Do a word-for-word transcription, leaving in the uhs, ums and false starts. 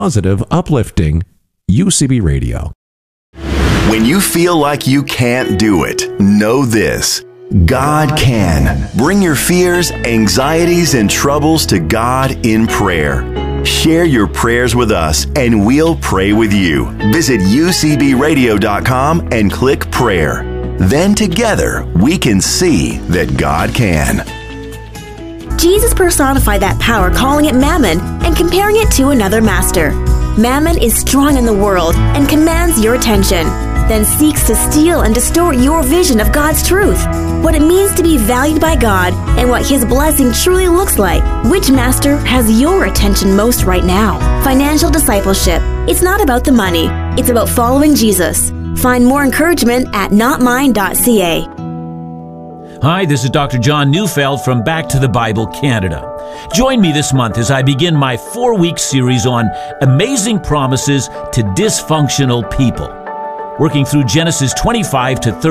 positive, uplifting U C B Radio. When you feel like you can't do it, know this: God can. Bring your fears, anxieties, and troubles to God in prayer. Share your prayers with us, and we'll pray with you. Visit U C B radio dot com and click prayer. Then together, we can see that God can. Jesus personified that power, calling it mammon and comparing it to another master. Mammon is strong in the world and commands your attention, then seeks to steal and distort your vision of God's truth, what it means to be valued by God, and what His blessing truly looks like. Which master has your attention most right now? Financial discipleship. It's not about the money. It's about following Jesus. Find more encouragement at not mine dot c a. Hi, this is Doctor John Neufeld from Back to the Bible Canada. Join me this month as I begin my four-week series on amazing promises to dysfunctional people, working through Genesis twenty-five to thirty.